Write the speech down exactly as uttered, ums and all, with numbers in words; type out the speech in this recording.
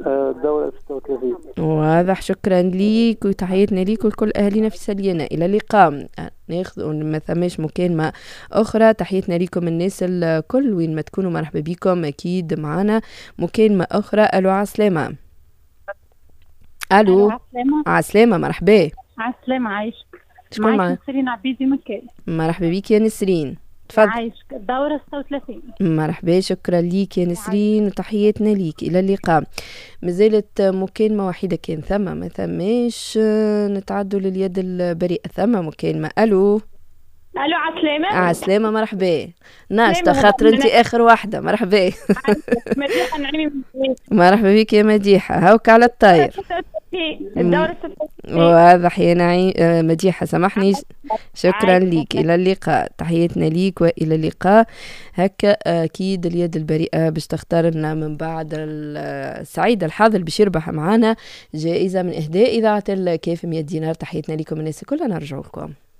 آه، الدورة ستة وثلاثين. واضح، شكرا ليك وتحياتنا ليك ولكل أهالينا في سلينا. إلى اللقاء. ناخذ ما ثماش مكالمة أخرى. تحياتنا ليكم الناس الكل وين ما تكونوا، مرحبا بكم أكيد معنا مكالمة أخرى. ألو عسلامة. الو ألو عسلامة. عسلامة، مرحبا. عسلامة، عايشك. شكون معك معنا؟ نسرين عبيدي مكان. مرحبا بك يا نسرين، تفضل. عايشك الدورة ستة وثلاثين. مرحبا، شكرا ليك يا نسرين وتحياتنا ليك. إلى اللقاء. مازالت مكالمة واحدة كان ثم ما ثماش، نتعدوا لليد البريئة. ثم مكالمة. ألو الو عسلامة. عسلامة، مرحبا. ناشطة سلامة، خاطر انت اخر واحدة. مرحبا. مديحة نعيمي من الكويت. مرحبا بك يا مديحة، هاوك على الطاير. الدورة ستة وثلاثين. واضح يا نعيم. آه، مديحة سامحني. شكرا عايشة. ليك. إلى اللقاء، تحياتنا ليك وإلى اللقاء. هكا أكيد اليد البريئة باش تختار لنا من بعد السعيد الحاضر باش يربح معانا جائزة من إهداء إذاعة الكاف مية دينار. تحياتنا لكم الناس كلها، نرجع لكم.